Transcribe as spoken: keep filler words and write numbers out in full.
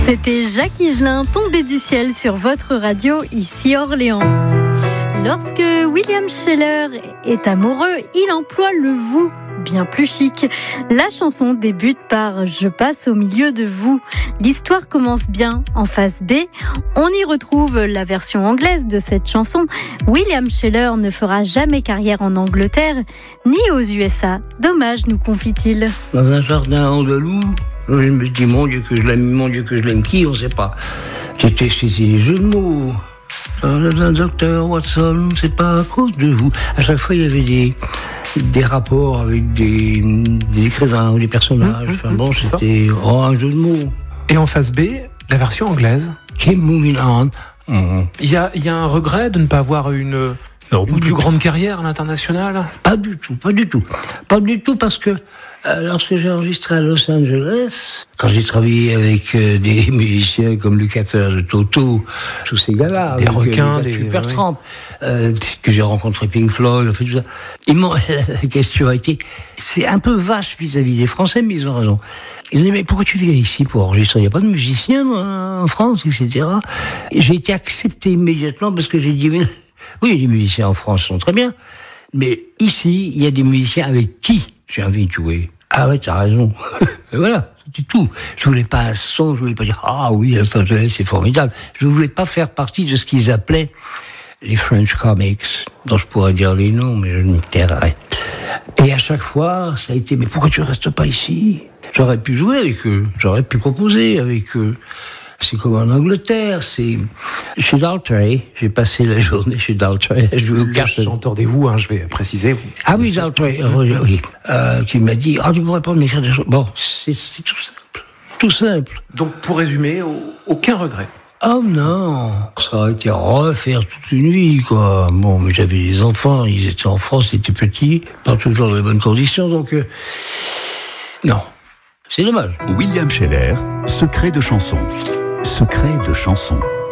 C'était Jacques Higelin, tombé du ciel sur votre radio, ici Orléans. Lorsque William Sheller est amoureux, il emploie le vous, bien plus chic. La chanson débute par « Je passe au milieu de vous ». L'histoire commence bien. En face B, on y retrouve la version anglaise de cette chanson. William Sheller ne fera jamais carrière en Angleterre, ni aux U S A. Dommage, nous confie-t-il. Dans un jardin andalou, je me dis, mon Dieu que je l'aime, mon Dieu que je l'aime, qui, on ne sait pas. C'était, c'était des jeux de mots. Un docteur Watson, c'est pas à cause de vous. À chaque fois, il y avait des, des rapports avec des, des écrivains ou des personnages. Mmh, enfin bon, c'était oh, un jeu de mots. Et en face B, la version anglaise. Keep moving on. Mmh. Il y a, il y a un regret de ne pas avoir une, Alors, une plus grande carrière à l'international ? Pas du tout, pas du tout. Pas du tout parce que Euh, lorsque j'ai enregistré à Los Angeles, quand j'ai travaillé avec euh, des musiciens comme Lukather de Toto, tous ces gars-là, des avec, requins, euh, des Super ouais. Tramp, euh, que j'ai rencontré Pink Floyd, en fait, tout ça. Ils m'ont, la question a été, c'est un peu vache vis-à-vis des Français, mais ils ont raison. Ils ont dit, mais pourquoi tu viens ici pour enregistrer? Il n'y a pas de musiciens en France, et cetera. Et j'ai été accepté immédiatement parce que j'ai dit, mais, oui, les musiciens en France sont très bien, mais ici, il y a des musiciens avec qui j'ai envie de jouer. Ah ouais, t'as raison. Et voilà, c'était tout. Je voulais pas un son, je voulais pas dire, ah oui, Los Angeles, c'est formidable. Je voulais pas faire partie de ce qu'ils appelaient les French comics, dont je pourrais dire les noms, mais je ne me tairai. Et à chaque fois, ça a été, mais pourquoi tu restes pas ici? J'aurais pu jouer avec eux, j'aurais pu composer avec eux. C'est comme en Angleterre, c'est chez Daltrey. J'ai passé la journée chez Daltrey à jouer aux cartes. Le chanteur des vous, hein, je vais préciser. Ah oui, Daltrey, euh, oui, euh, qui m'a dit, ah, oh, tu pourrais pas m'écrire des choses. Bon, c'est, c'est tout simple, tout simple. Donc, pour résumer, aucun regret. Oh non, ça aurait été refaire toute une vie, quoi. Bon, mais j'avais des enfants, ils étaient en France, ils étaient petits, pas toujours dans les bonnes conditions, donc euh, non, c'est dommage. William Sheller, secret de chanson. Secret de chanson.